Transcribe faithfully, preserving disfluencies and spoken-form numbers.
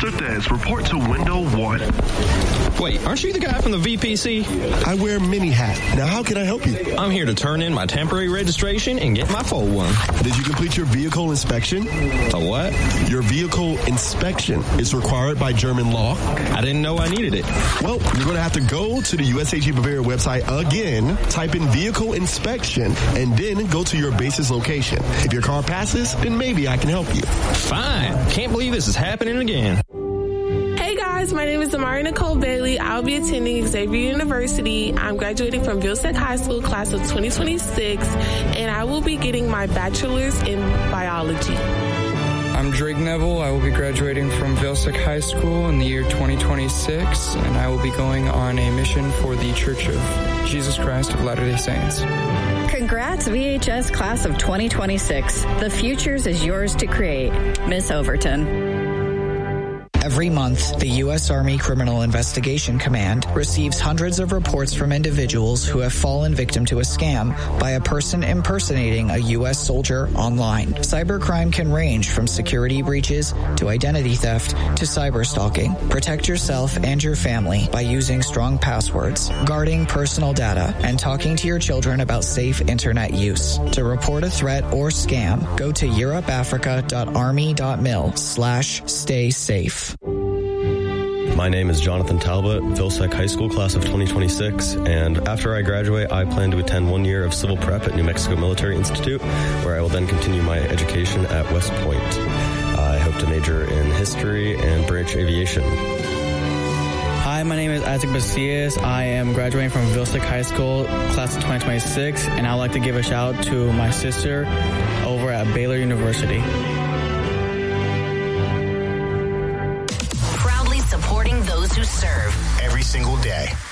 Certez, report to window one. Wait, aren't you the guy from the V P C? I wear a mini hat. Now, how can I help you? I'm here to turn in my temporary registration and get my full one. Did you complete your vehicle inspection? A what? Your vehicle inspection is required by German law. I didn't know I needed it. Well, you're going to have to go to the U S A G Bavaria website again, type in vehicle inspection, and then go to your base's location. If your car passes, then maybe I can help you. Fine. Can't believe this is happening again. Hey guys, my name is Amari Nicole Bailey. I'll be attending Xavier University. I'm graduating from Vilsack High School class of twenty twenty-six, and I will be getting my bachelor's in biology. I'm Drake Neville. I will be graduating from Vilsack High School in the year twenty twenty-six, and I will be going on a mission for the Church of Jesus Christ of Latter-day Saints. Congrats, V H S class of twenty twenty-six. The futures is yours to create. Miss Overton. Every month, the U S Army Criminal Investigation Command receives hundreds of reports from individuals who have fallen victim to a scam by a person impersonating a U S soldier online. Cybercrime can range from security breaches to identity theft to cyberstalking. Protect yourself and your family by using strong passwords, guarding personal data, and talking to your children about safe internet use. To report a threat or scam, go to europeafrica.army.mil slash stay safe. My name is Jonathan Talbot, Vilsack High School class of twenty twenty-six, and after I graduate, I plan to attend one year of civil prep at New Mexico Military Institute, where I will then continue my education at West Point. I hope to major in history and branch aviation. Hi, my name is Isaac Bacias. I am graduating from Vilsack High School class of twenty twenty-six, and I would like to give a shout out to my sister over at Baylor University. Supporting those who serve every single day.